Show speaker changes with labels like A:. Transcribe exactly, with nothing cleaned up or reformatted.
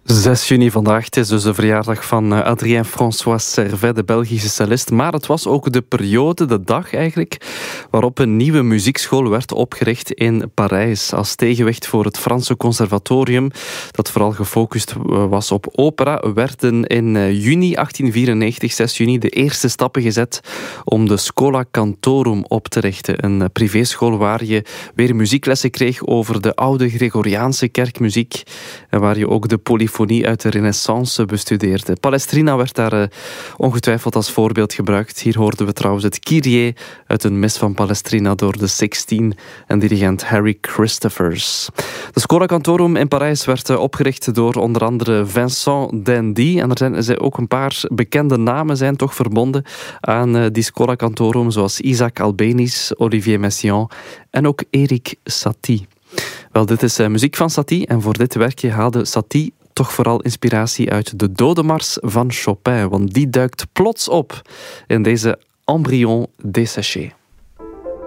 A: zes juni vandaag, het is dus de verjaardag van Adrien François Servet, de Belgische cellist. Maar het was ook de periode, de dag eigenlijk, waarop een nieuwe muziekschool werd opgericht in Parijs. Als tegenwicht voor het Franse conservatorium, dat vooral gefocust was op opera, werden in juni achttien vierennegentig, zes juni, de eerste stappen gezet om de Schola Cantorum op te richten. Een privéschool waar je weer muzieklessen kreeg over de oude Gregoriaanse kerkmuziek en waar je ook de polyfonie uit de Renaissance bestudeerde. Palestrina werd daar uh, ongetwijfeld als voorbeeld gebruikt. Hier hoorden we trouwens het Kyrie uit een mis van Palestrina door de Sixteen en dirigent Harry Christophers. De Schola Cantorum in Parijs werd uh, opgericht door onder andere Vincent d'Indy. En er zijn, er zijn ook een paar bekende namen zijn toch verbonden aan uh, die Schola Cantorum, zoals Isaac Albéniz, Olivier Messiaen en ook Erik Satie. Wel, dit is uh, muziek van Satie en voor dit werkje haalde Satie toch vooral inspiratie uit de Dodemars van Chopin, want die duikt plots op in deze Embryon desséché.